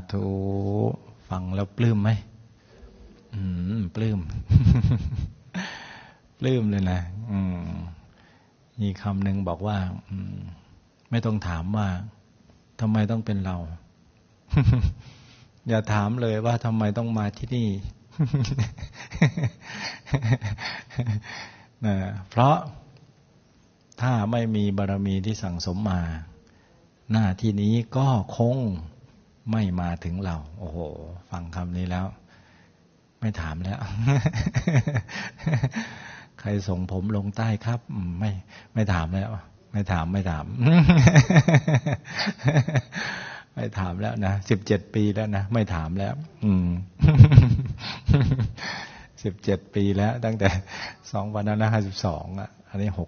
ธุฟังแล้วปลื้มไหมปลื้ม ปลื้มเลยนะมีคำหนึ่งบอกว่าไม่ต้องถามว่าทำไมต้องเป็นเรา อย่าถามเลยว่าทำไมต้องมาที่นี่ นะเพราะถ้าไม่มีบารมีที่สั่งสมมาหน้าที่นี้ก็คงไม่มาถึงเราโอ้โหฟังคำนี้แล้วไม่ถามแล้ว ใครส่งผมลงใต้ครับไม่ถามแล้วไม่ถาม ไม่ถามแล้วนะ17 ปีแล้วนะไม่ถามแล้ว17 ปีแล้วตั้งแต่2552อันนี้